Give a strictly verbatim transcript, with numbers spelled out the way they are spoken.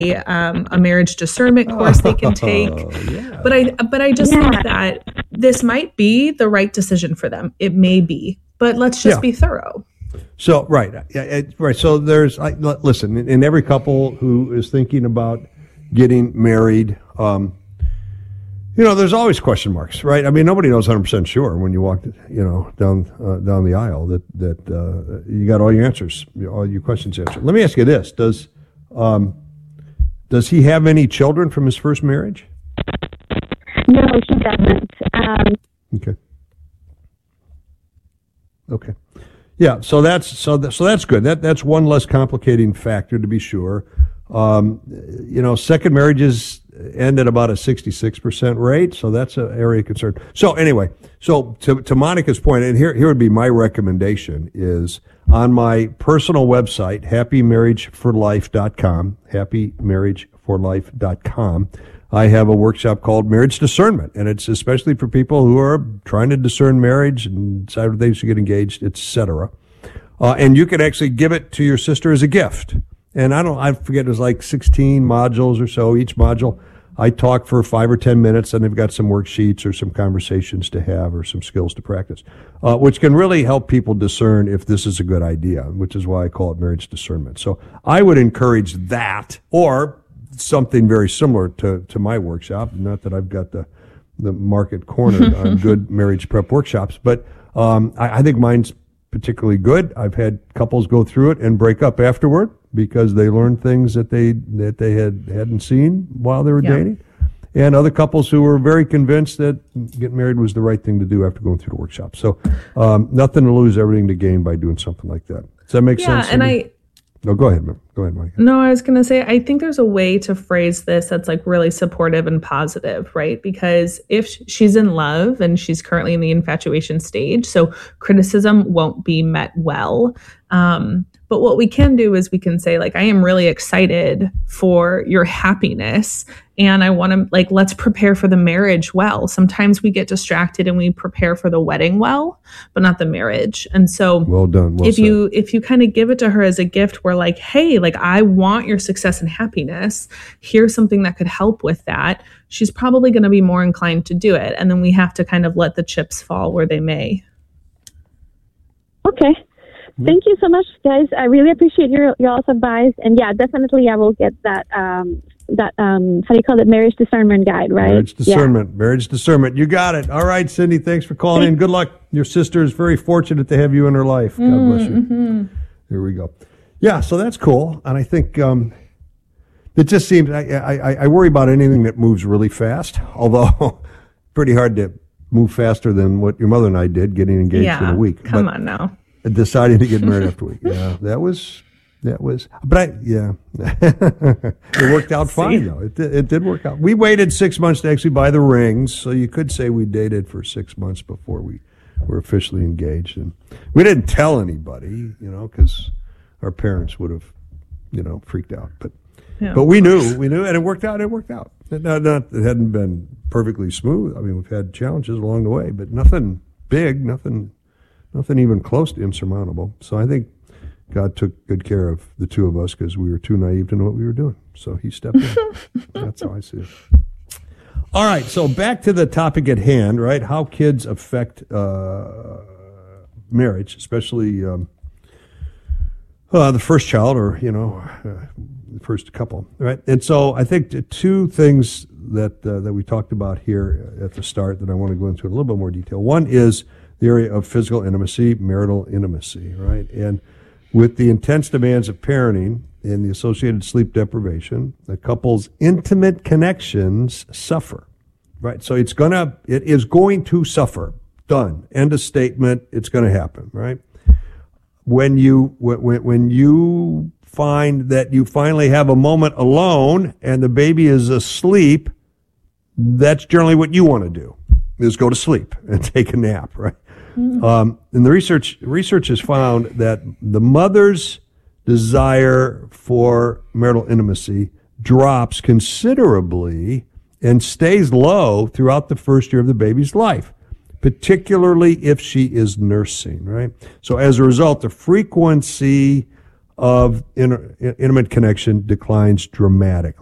um, a marriage discernment course they can take. Oh, yeah. But I, but I just Yeah. think that this might be the right decision for them. It may be, but let's just Yeah. be thorough. So right, yeah, it- right. So there's, I, l- listen, in, in every couple who is thinking about getting married, um, you know, there's always question marks, right? I mean, nobody knows one hundred percent sure when you walk, you know, down uh, down the aisle that that uh, you got all your answers, all your questions answered. Let me ask you this: Does um, does he have any children from his first marriage? No, she doesn't. Um, Okay. Okay. Yeah. So that's so that, so that's good. That that's one less complicating factor to be sure. Um, you know, second marriages end at about a sixty-six percent rate, so that's an area of concern. So anyway, so to to Monica's point, and here here would be my recommendation is on my personal website, happy marriage for life dot com, happy marriage for life dot com. I have a workshop called Marriage Discernment, and it's especially for people who are trying to discern marriage and decide whether they should get engaged, et cetera. Uh, and you can actually give it to your sister as a gift. And I don't, I forget, it was like sixteen modules or so. Each module, I talk for five or ten minutes, and they've got some worksheets or some conversations to have or some skills to practice, uh, which can really help people discern if this is a good idea, which is why I call it marriage discernment. So I would encourage that or something very similar to, to my workshop. Not that I've got the, the market cornered on good marriage prep workshops, but um, I, I think mine's particularly good. I've had couples go through it and break up afterward because they learned things that they that they had hadn't seen while they were Yeah. dating, and other couples who were very convinced that getting married was the right thing to do after going through the workshop. So um, nothing to lose, everything to gain by doing something like that. Does that make Yeah, sense? and Cindy? I no, go ahead, go ahead, Monica. No, I was going to say, I think there's a way to phrase this that's like really supportive and positive, right? Because if sh- she's in love and she's currently in the infatuation stage, so criticism won't be met well. Um, but what we can do is we can say, like, I am really excited for your happiness. And I want to, like, let's prepare for the marriage well. Sometimes we get distracted and we prepare for the wedding well, but not the marriage. And so Well done. Well if said. you if you kind of give it to her as a gift, we're like, hey, like, I want your success and happiness. Here's something that could help with that. She's probably going to be more inclined to do it. And then we have to kind of let the chips fall where they may. okay. Thank you so much, guys. I really appreciate your your all's advice. And yeah, definitely I will get that, um, that um, how do you call it, marriage discernment guide, right? Marriage discernment. Marriage discernment. You got it. All right, Cindy, thanks for calling in. Good luck. Your sister is very fortunate to have you in her life. God bless you. Mm-hmm. Here we go. Yeah, so that's cool. And I think um, it just seems, I, I, I worry about anything that moves really fast, although pretty hard to move faster than what your mother and I did, getting engaged Yeah, in a week. come But on now. deciding to get married after a week. Yeah, that was, that was, but I, yeah, it worked out fine though. It did, it did work out. We waited six months to actually buy the rings, so you could say we dated for six months before we were officially engaged. And we didn't tell anybody, you know, because our parents would have, you know, freaked out. But, Yeah. but we knew, we knew, and it worked out. It worked out. It, not, not, it hadn't been perfectly smooth. I mean, we've had challenges along the way, but nothing big, nothing. Nothing even close to insurmountable. So I think God took good care of the two of us because we were too naive to know what we were doing. So he stepped in. That's how I see it. All right. So back to the topic at hand, right? How kids affect uh, marriage, especially um, uh, the first child or, you know, uh, the first couple, right? And so I think the two things that, uh, that we talked about here at the start that I want to go into in a little bit more detail. One is the area of physical intimacy, marital intimacy, right? And with the intense demands of parenting and the associated sleep deprivation, the couple's intimate connections suffer, right? So it's gonna, it is going to suffer. Done. End of statement. It's going to happen, right? When you, when, when you find that you finally have a moment alone and the baby is asleep, that's generally what you want to do, is go to sleep and take a nap, right? Mm-hmm. Um, and the research research has found that the mother's desire for marital intimacy drops considerably and stays low throughout the first year of the baby's life, particularly if she is nursing, right? So as a result, the frequency of in, intimate connection declines dramatically.